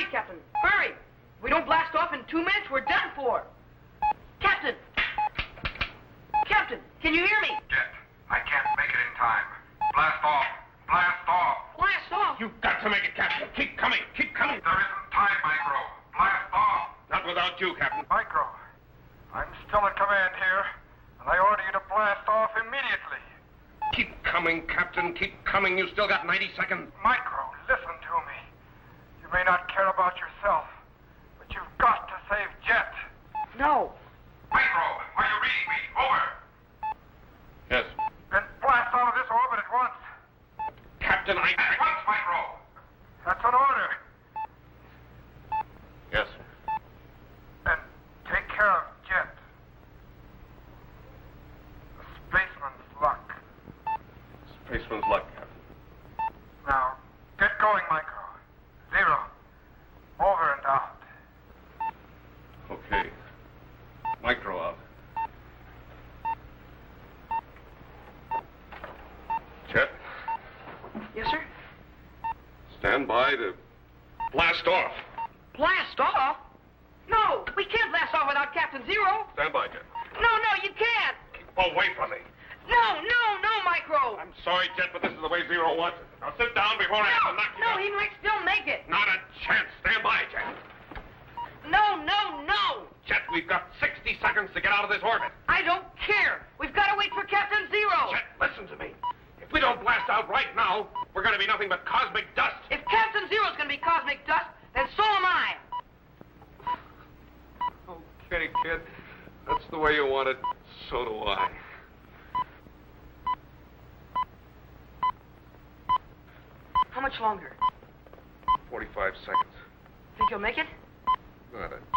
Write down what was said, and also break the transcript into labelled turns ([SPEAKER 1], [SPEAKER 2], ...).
[SPEAKER 1] Hurry, Captain, hurry! If we don't blast off in 2 minutes, we're done for. Captain! Captain, can you hear me?
[SPEAKER 2] Jet, I can't make it in time. Blast off! Blast off!
[SPEAKER 1] Blast off?
[SPEAKER 3] You've got to make it, Captain. Keep coming. Keep coming.
[SPEAKER 2] There isn't time, Micro. Blast off!
[SPEAKER 3] Not without you, Captain.
[SPEAKER 2] Micro, I'm still in command here, and I order you to blast off immediately.
[SPEAKER 3] Keep coming, Captain. Keep coming. You still got 90 seconds.
[SPEAKER 2] Micro, listen to me. You may not care about yourself, but you've got to save Jet.
[SPEAKER 1] No.
[SPEAKER 2] Micro, are you reading me? Over.
[SPEAKER 3] Yes.
[SPEAKER 2] Then blast out of this orbit at once.
[SPEAKER 3] Captain,
[SPEAKER 2] At once, Micro. That's an order.
[SPEAKER 3] Yes.
[SPEAKER 2] And take care of Jet. The spaceman's luck.
[SPEAKER 3] Spaceman's luck, Captain.
[SPEAKER 2] Now, get going, Micro. 0. Over and out.
[SPEAKER 3] Okay. Micro out. Jet,
[SPEAKER 1] Yes, sir?
[SPEAKER 3] stand by to blast off.
[SPEAKER 1] Blast off? No, we can't blast off without Captain Zero.
[SPEAKER 3] Stand by, Jet.
[SPEAKER 1] No, you can't.
[SPEAKER 3] Keep away from me.
[SPEAKER 1] No, Micro.
[SPEAKER 3] I'm sorry, Jet, but this is the way Zero wants it. Now sit down before I have to knock you
[SPEAKER 1] No,
[SPEAKER 3] out.
[SPEAKER 1] he might still make it.
[SPEAKER 3] Not a chance. Stand by, Jet.
[SPEAKER 1] No.
[SPEAKER 3] Jet, we've got 60 seconds to get out of this orbit.
[SPEAKER 1] I don't care. We've got to wait for Captain Zero.
[SPEAKER 3] Jet, listen to me. If we don't blast out right now, we're going to be nothing but cosmic dust.
[SPEAKER 1] If Captain Zero's going to be cosmic dust, then so am I.
[SPEAKER 3] Okay, kid. That's the way you want it. So do I.
[SPEAKER 1] How much longer?
[SPEAKER 3] 45 seconds.
[SPEAKER 1] Think you'll make it?
[SPEAKER 3] Not a